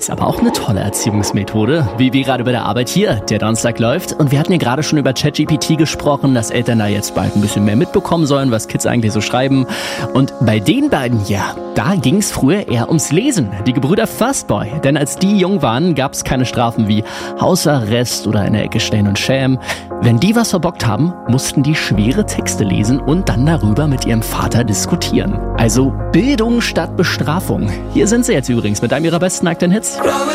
Kids, aber auch eine tolle Erziehungsmethode, wie gerade bei der Arbeit hier. Der Donnerstag läuft und wir hatten ja gerade schon über ChatGPT gesprochen, dass Eltern da jetzt bald ein bisschen mehr mitbekommen sollen, was Kids eigentlich so schreiben. Und bei den beiden, ja, da ging es früher eher ums Lesen. Die Gebrüder Fastboy, denn als die jung waren, gab es keine Strafen wie Hausarrest oder in der Ecke stehen und schämen. Wenn die was verbockt haben, mussten die schwere Texte lesen und dann darüber mit ihrem Vater diskutieren. Also Bildung statt Bestrafung. Hier sind sie jetzt übrigens mit einem ihrer besten aktuellen Hits.